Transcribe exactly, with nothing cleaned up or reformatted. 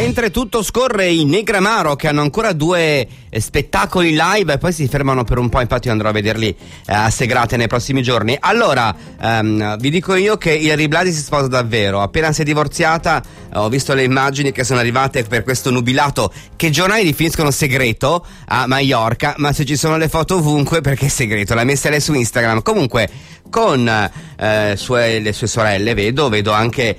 mentre tutto scorre in Negramaro, che hanno ancora due eh, spettacoli live e poi si fermano per un po', infatti andrò a vederli eh, a Segrate nei prossimi giorni. Allora, ehm, vi dico io che Ilary Blasi si sposa davvero. Appena si è divorziata, eh, ho visto le immagini che sono arrivate per questo nubilato che i giornali definiscono segreto a Maiorca, ma se ci sono le foto ovunque perché è segreto, l'ha messa lei su Instagram. Comunque con eh, sue, le sue sorelle vedo, vedo anche